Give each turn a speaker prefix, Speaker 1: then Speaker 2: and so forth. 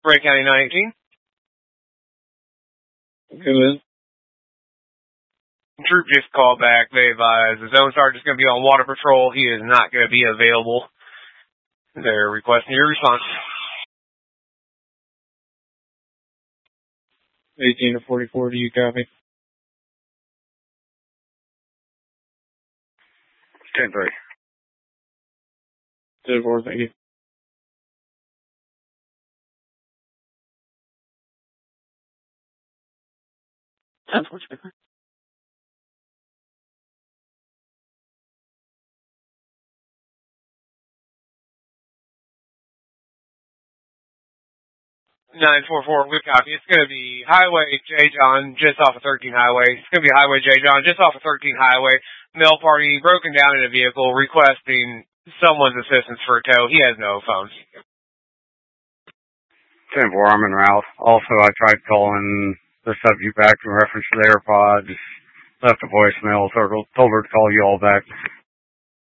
Speaker 1: Ray County 918.
Speaker 2: Good.
Speaker 1: Troop just called back. They advise the zone sergeant's going to be on water patrol. He is not going to be available. They're requesting your response.
Speaker 2: 18 to 44, do you copy?
Speaker 3: 10-3.
Speaker 2: 10-4, thank you.
Speaker 4: Unfortunately.
Speaker 1: 944, good copy. It's going to be Highway J. John, just off of 13 Highway. It's going to be Highway J. John, just off of 13 Highway. Male party broken down in a vehicle, requesting someone's assistance for a tow. He has no phone.
Speaker 3: 10-4, I'm en route. Also, I tried calling the subject back in reference to the AirPods. Left a voicemail, told her to call you all back.